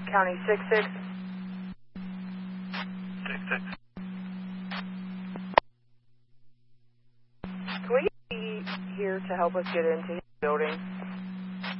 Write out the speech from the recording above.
County 66. 66. Can we get here to help us get into his building?